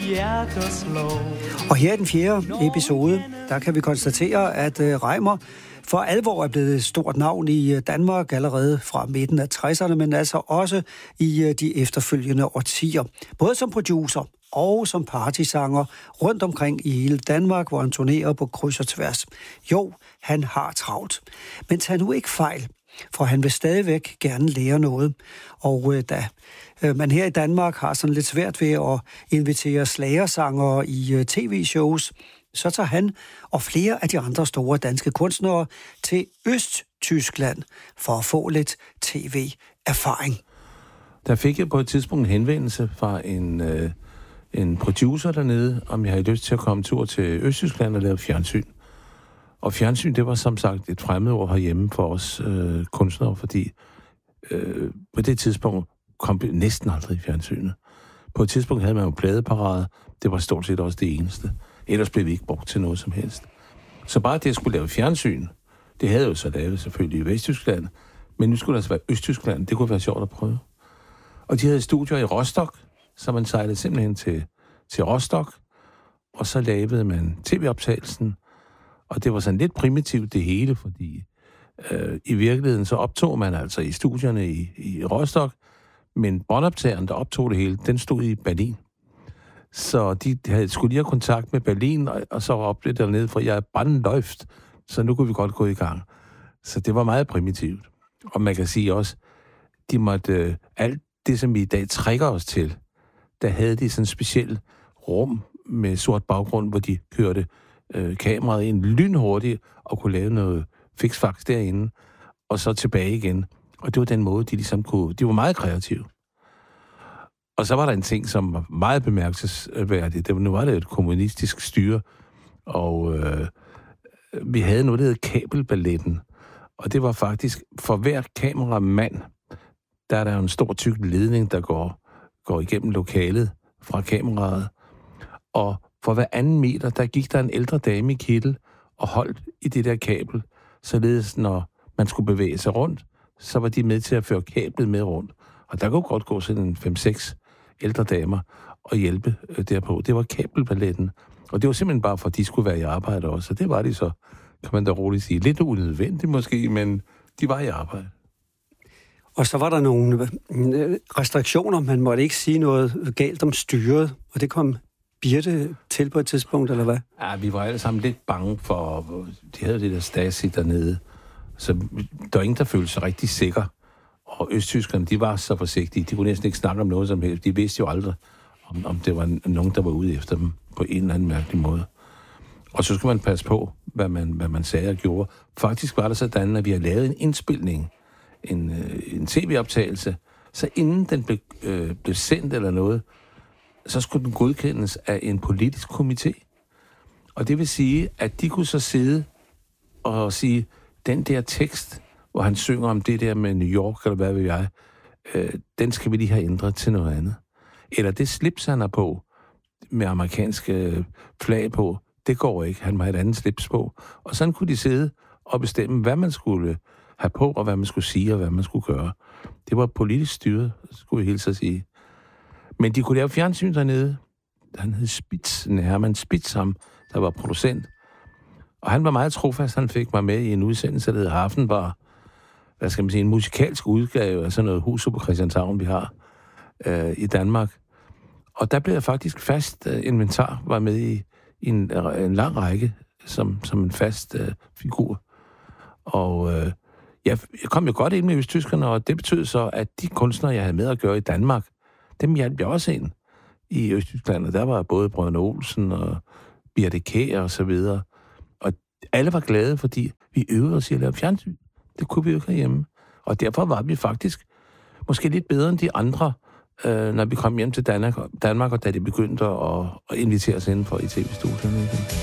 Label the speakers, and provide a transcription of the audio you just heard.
Speaker 1: hjerter slår.
Speaker 2: Og her i den 4. episode, der kan vi konstatere, at Reimer for alvor er blevet et stort navn i Danmark allerede fra midten af 60'erne, men altså også i de efterfølgende årtier. Både som producer og som partysanger rundt omkring i hele Danmark, hvor han turnerer på kryds og tværs. Jo, han har travlt. Men tag nu ikke fejl, for han vil stadigvæk gerne lære noget. Og da man her i Danmark har sådan lidt svært ved at invitere slagersangere i tv-shows, så tager han og flere af de andre store danske kunstnere til Østtyskland for at få lidt tv-erfaring.
Speaker 3: Der fik jeg på et tidspunkt en henvendelse fra en producer dernede, om jeg havde lyst til at komme tur til Østtyskland og lave fjernsyn. Og fjernsyn, det var som sagt et fremmedord herhjemme for os kunstnere, fordi på det tidspunkt kom vi næsten aldrig i fjernsynet. På et tidspunkt havde man jo pladeparade, det var stort set også det eneste. Ellers blev vi ikke brugt til noget som helst. Så bare det, at skulle lave fjernsyn, det havde jo så lavet selvfølgelig i Vesttyskland, men nu skulle det altså være Østtyskland, det kunne være sjovt at prøve. Og de havde studier i Rostock, så man sejlede simpelthen til Rostock, og så lavede man tv-optagelsen, og det var sådan lidt primitivt det hele, fordi i virkeligheden så optog man altså i studierne i Rostock, men båndoptageren, der optog det hele, den stod i Berlin. Så de skulle lige have kontakt med Berlin, og så op lidt dernede, for jeg er brandløft, så nu kunne vi godt gå i gang. Så det var meget primitivt. Og man kan sige også, de måtte alt det, som vi i dag trækker os til, der havde de sådan en speciel rum med sort baggrund, hvor de kørte kameraet ind lynhurtigt og kunne lave noget fiksfax derinde, og så tilbage igen. Og det var den måde, de ligesom kunne... De var meget kreative. Og så var der en ting, som var meget bemærkelsesværdigt. Nu var det et kommunistisk styre, og vi havde noget, der hed kabelballetten. Og det var faktisk, for hver kameramand, der er der jo en stor tyk ledning, der går igennem lokalet fra kameraet. Og for hver anden meter, der gik der en ældre dame i kittel og holdt i det der kabel. Således, når man skulle bevæge sig rundt, så var de med til at føre kablet med rundt. Og der kunne godt gå sådan en 5-6 ældre damer og hjælpe derpå. Det var kabelballetten. Og det var simpelthen bare for, at de skulle være i arbejde også. Og det var de så, kan man da roligt sige. Lidt unødvendigt måske, men de var i arbejde.
Speaker 2: Og så var der nogle restriktioner. Man måtte ikke sige noget galt om styret. Og det kom Birte til på et tidspunkt, eller hvad?
Speaker 3: Ja, vi var alle sammen lidt bange for... De havde det der Stasi dernede. Så der var ingen, der følte sig rigtig sikker. Og østtyskerne, de var så forsigtige. De kunne næsten ikke snakke om noget som helst. De vidste jo aldrig, om det var nogen, der var ude efter dem på en eller anden mærkelig måde. Og så skulle man passe på, hvad man sagde og gjorde. Faktisk var det sådan, at vi havde lavet en indspilning, en tv-optagelse, så inden den blev sendt eller noget, så skulle den godkendes af en politisk komité. Og det vil sige, at de kunne så sidde og sige, den der tekst, hvor han synger om det der med New York, eller hvad ved jeg, den skal vi lige have ændret til noget andet. Eller det slips, han har på, med amerikanske flag på, det går ikke. Han må have et andet slips på. Og sådan kunne de sidde og bestemme, hvad man skulle have på, og hvad man skulle sige, og hvad man skulle gøre. Det var politisk styret, skulle jeg hilse at sige. Men de kunne lave fjernsyn dernede. Han hed Spitz, Hermann Spitz, der var producent. Og han var meget trofast. Han fik mig med i en udsendelse, der hed Hafenbar. Hvad skal man sige, en musikalsk udgave af sådan noget Huset på Christianshavn, vi har i Danmark. Og der blev jeg faktisk fast inventar, var med i en lang række som en fast figur. Og jeg kom jo godt ind med østtyskerne, og det betød så, at de kunstnere, jeg havde med at gøre i Danmark, dem hjalp jeg også ind i Østtyskland. Og der var både Brødrene Olsen og Birte Kjær og så videre. Og alle var glade, fordi vi øvede os i at lave fjernsyn. Det kunne vi jo ikke herhjemme. Og derfor var vi faktisk måske lidt bedre end de andre, når vi kom hjem til Danmark, og da de begyndte at invitere os indenfor i tv-studierne igen.